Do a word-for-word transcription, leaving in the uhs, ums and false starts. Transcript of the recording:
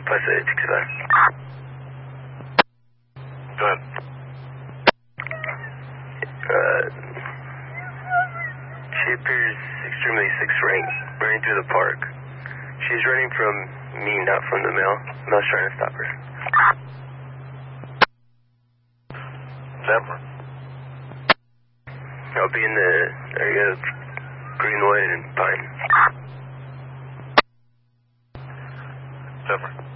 Passa sixty-five. Go ahead. Uh, she appears extremely six-rank, running through the park. She's running from me, not from the male. The male's trying to stop her. Denver. I'll be in the area of Greenwood and Pine. Denver.